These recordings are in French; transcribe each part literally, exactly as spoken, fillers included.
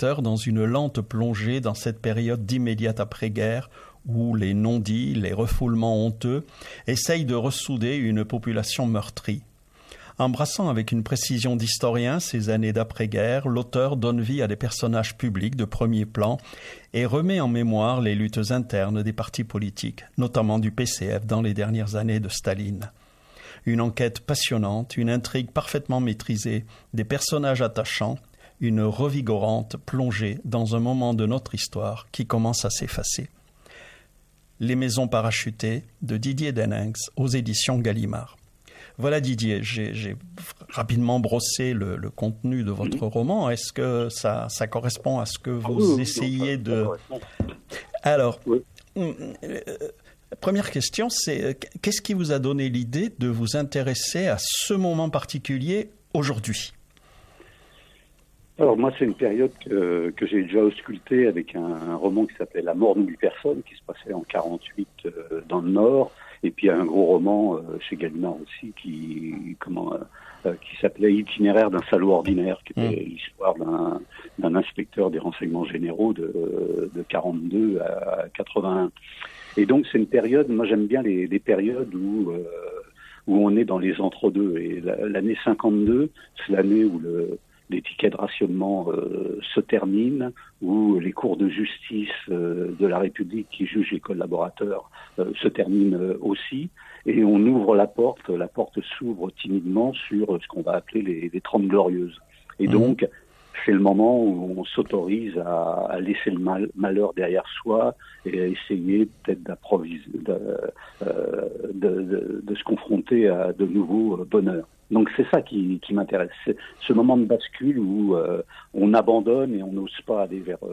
lecteur dans une lente plongée dans cette période d'immédiate après-guerre où les non-dits, les refoulements honteux essayent de ressouder une population meurtrie. Embrassant avec une précision d'historien ces années d'après-guerre, l'auteur donne vie à des personnages publics de premier plan et remet en mémoire les luttes internes des partis politiques, notamment du P C F dans les dernières années de Staline. Une enquête passionnante, une intrigue parfaitement maîtrisée, des personnages attachants, une revigorante plongée dans un moment de notre histoire qui commence à s'effacer. Les maisons parachutées de Didier Denninx aux éditions Gallimard. Voilà Didier, j'ai, j'ai rapidement brossé le, le contenu de votre roman. Est-ce que ça, ça correspond à ce que vous oui, oui, essayez non, de... ça, ça Alors, oui. euh, première question, c'est qu'est-ce qui vous a donné l'idée de vous intéresser à ce moment particulier aujourd'hui ? Alors moi, c'est une période que, que j'ai déjà auscultée avec un, un roman qui s'appelait La mort de mille personnes, qui se passait en quarante-huit euh, dans le Nord. Et puis un gros roman euh, chez Gallimard aussi qui comment euh, qui s'appelait Itinéraire d'un salaud ordinaire, qui était mmh. l'histoire d'un, d'un inspecteur des renseignements généraux de, de quarante-deux à quatre-vingt-un. Et donc c'est une période, moi j'aime bien les, les périodes où euh, où on est dans les entre-deux. Et la, l'année cinquante-deux, c'est l'année où le les tickets de rationnement euh, se terminent, où les cours de justice euh, de la République qui jugent les collaborateurs euh, se terminent euh, aussi, et on ouvre la porte, la porte s'ouvre timidement sur ce qu'on va appeler les, les Trente Glorieuses. Et mmh. donc, c'est le moment où on s'autorise à, à laisser le mal, malheur derrière soi et à essayer peut-être d'improviser, de, euh, de, de, de se confronter à de nouveaux bonheurs. Donc c'est ça qui, qui m'intéresse, c'est ce moment de bascule où euh, on abandonne et on n'ose pas aller vers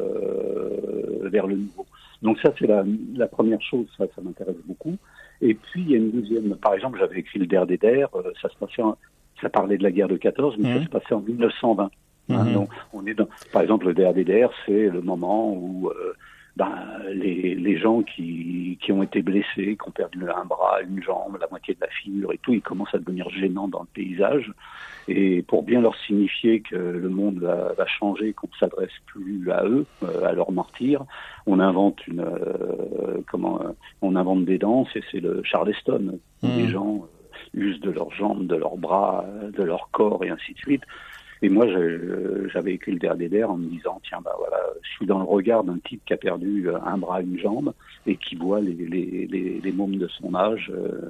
euh, vers le nouveau. Donc ça c'est la, la première chose, ça, ça m'intéresse beaucoup. Et puis il y a une deuxième, par exemple j'avais écrit le Der des Der, euh, ça se passait, en, ça parlait de la guerre de quatorze, mais mmh. ça se passait en mille neuf cent vingt. Mmh. Hein, donc on est dans, par exemple le Der des Der, c'est le moment où euh, ben, les, les gens qui, qui ont été blessés, qui ont perdu un bras, une jambe, la moitié de la figure et tout, ils commencent à devenir gênants dans le paysage. Et pour bien leur signifier que le monde va, va changer, qu'on ne s'adresse plus à eux, euh, à leurs martyrs, on invente une, euh, comment, euh, on invente des danses et c'est le Charleston. Où mmh. les gens euh, usent de leurs jambes, de leurs bras, de leur corps et ainsi de suite. Et moi, je, j'avais écrit le Der des Der en me disant, tiens, bah voilà, je suis dans le regard d'un type qui a perdu un bras, une jambe, et qui voit les, les, les, les mômes de son âge euh,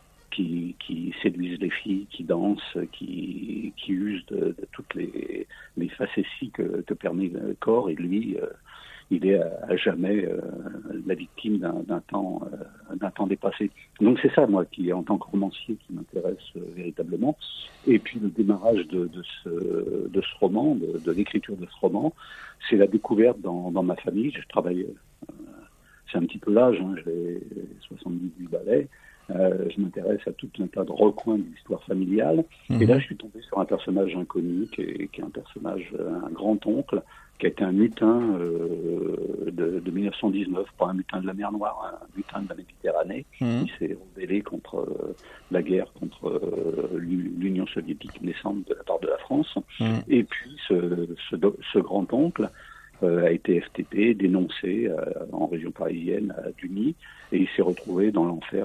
qui, qui séduisent les filles, qui dansent, qui, qui usent de, de toutes les, les facéties que, que permet le corps, et lui, euh, il est à, à jamais euh, la victime d'un, d'un temps, euh, d'un temps dépassé. Donc c'est ça, moi, qui, en tant que romancier, qui m'intéresse euh, véritablement. Et puis le démarrage de, de, ce, de ce roman, de, de l'écriture de ce roman, c'est la découverte dans, dans ma famille. Je travaille, euh, c'est un petit peu l'âge, hein, j'ai soixante-dix-huit balais. Euh, je m'intéresse à tout un tas de recoins de l'histoire familiale. Mmh. Et là, je suis tombé sur un personnage inconnu, qui est, qui est un personnage, un grand-oncle, qui a été un mutin euh, de, de mille neuf cent dix-neuf, pas un mutin de la mer Noire, un mutin de la Méditerranée, mmh. qui s'est rebellé contre euh, la guerre contre euh, l'Union soviétique naissante de la part de la France. Mmh. Et puis, ce, ce, ce grand-oncle euh, a été F T P, dénoncé euh, en région parisienne à Duny, et il s'est retrouvé dans l'enfer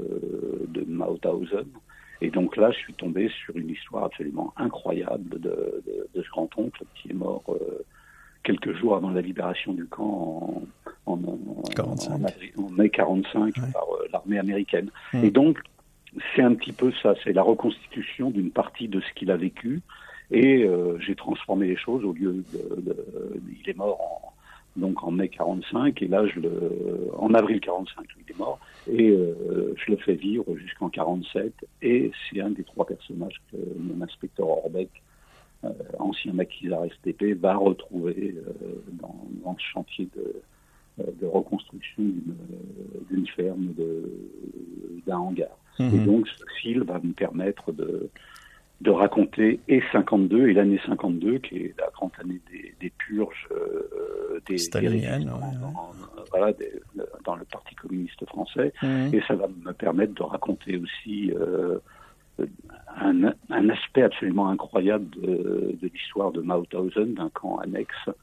de, de Mauthausen. Et donc là, je suis tombé sur une histoire absolument incroyable de, de, de ce grand-oncle qui est mort euh, quelques jours avant la libération du camp en, en, en, en, en mai quarante-cinq ouais. par euh, l'armée américaine. Mmh. Et donc, c'est un petit peu ça, c'est la reconstitution d'une partie de ce qu'il a vécu. Et euh, j'ai transformé les choses au lieu de... de, de il est mort en, donc en mai quarante-cinq, et là, je le, en avril quarante-cinq, il est mort, et euh, je le fais vivre jusqu'en quarante-sept, et c'est un des trois personnages que mon inspecteur Orbeck, euh, ancien maquisard S T P, va retrouver euh, dans, dans ce chantier de, de reconstruction d'une, d'une ferme, de, d'un hangar. Mmh. Et donc, ce fil va me permettre de de raconter et cinquante-deux, et l'année cinquante-deux, qui est la grande année des, des purges, euh, des, staliniennes, des ouais, ouais. dans, voilà, des, dans le Parti communiste français, mmh. et ça va me permettre de raconter aussi euh, un, un aspect absolument incroyable de, de l'histoire de Mauthausen, d'un camp annexe